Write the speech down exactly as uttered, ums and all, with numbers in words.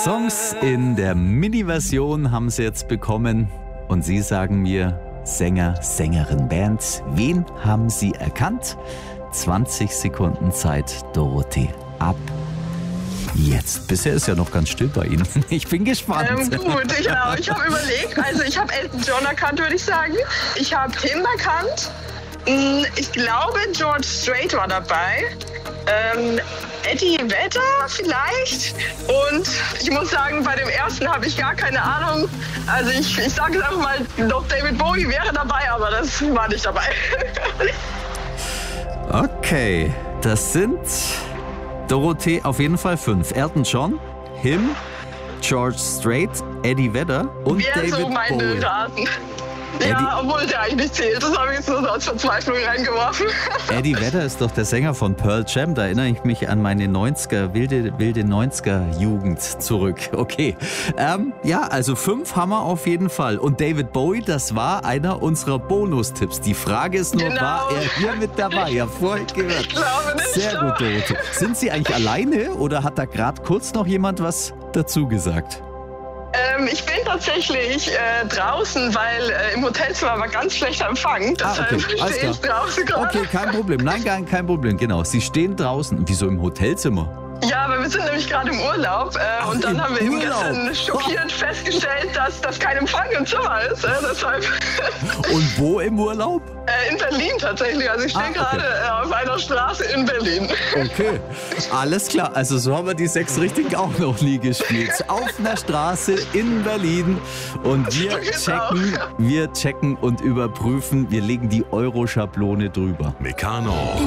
Songs in der Mini-Version haben Sie jetzt bekommen. Und Sie sagen mir, Sänger, Sängerin, Band, wen haben Sie erkannt? zwanzig Sekunden Zeit, Dorothee, ab jetzt. Bisher ist ja noch ganz still bei Ihnen. Ich bin gespannt. Ähm, gut, ich, genau. Ich habe überlegt, also ich habe Elton John erkannt, würde ich sagen. Ich habe Tim erkannt. Ich glaube, George Strait war dabei. Ähm, Eddie Vedder vielleicht. Und ich muss sagen, bei dem ersten habe ich gar keine Ahnung. Also ich, ich sage jetzt einfach mal, doch David Bowie wäre dabei, aber das war nicht dabei. Okay, das sind, Dorothee, auf jeden Fall fünf. Elton John, Him, George Strait, Eddie Vedder und Wäre David so meine Bowie. Raten. Eddie, ja, obwohl der eigentlich nicht zählt. Das habe ich jetzt nur so als Verzweiflung reingeworfen. Eddie Vedder ist doch der Sänger von Pearl Jam. Da erinnere ich mich an meine neunziger, wilde, wilde neunziger-Jugend zurück. Okay, ähm, ja, also fünf haben wir auf jeden Fall. Und David Bowie, das war einer unserer Bonustipps. Die Frage ist nur, Genau. war er hier mit dabei? Ja, vorhin gehört. Ich glaube nicht. Sehr gut, Dorothee. Sind Sie eigentlich alleine oder hat da gerade kurz noch jemand was dazu gesagt? Ähm, ich bin tatsächlich äh, draußen, weil äh, im Hotelzimmer war ganz schlechter Empfang. Ah, Deshalb okay, alles stehe ich klar. draußen gerade. Okay, kein Problem. Nein, gar kein Problem. Genau, Sie stehen draußen. Wieso im Hotelzimmer? Ja, aber wir sind nämlich gerade im Urlaub äh, Ach, und dann im haben wir eben Urlaub. gestern schockiert festgestellt, dass, dass kein Empfang im Zimmer ist. Äh, deshalb Und wo im Urlaub? äh, in Berlin tatsächlich. Also ich stehe Ah, okay. gerade äh, auf einer Straße in Berlin. Okay, alles klar. Also so haben wir die sechs Richtigen auch noch nie gespielt. Auf einer Straße in Berlin. Und wir Genau. checken, wir checken und überprüfen. Wir legen die Euro-Schablone drüber. Meccano.